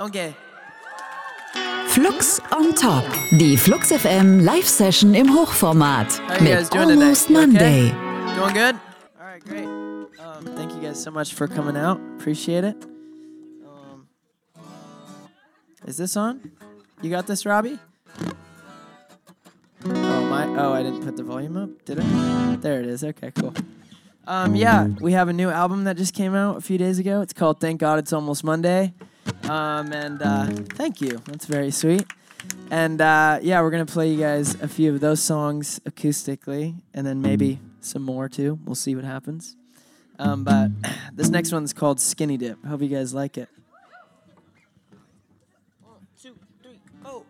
Okay. Flux on Top. Die Flux FM Live-Session im Hochformat. How are you guys Mit doing Almost today? You Monday. okay? Doing good? All right, great. Thank you guys so much for coming out. Appreciate it. Is this on? You got this, Robbie? Oh, I didn't put the volume up, did I? There it is. Okay, cool. Yeah, we have a new album that just came out a few days ago. It's called Thank God It's Almost Monday. Thank you. That's very sweet. And yeah, we're going to play you guys a few of those songs acoustically, and then maybe some more too. We'll see what happens. But this next one's called Skinny Dip. Hope you guys like it.